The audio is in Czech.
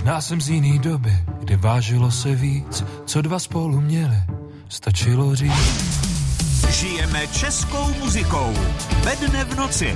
Možná jsem z jiný doby, kdy vážilo se víc, co dva spolu měli, stačilo říct. Žijeme českou muzikou. Ve dne v noci.